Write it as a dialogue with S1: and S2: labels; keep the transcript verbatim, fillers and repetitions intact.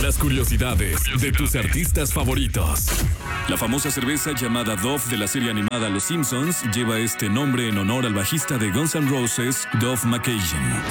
S1: Las curiosidades de tus artistas favoritos. La famosa cerveza llamada Dove de la serie animada Los Simpsons lleva este nombre en honor al bajista de Guns N' Roses, Duff McKagan.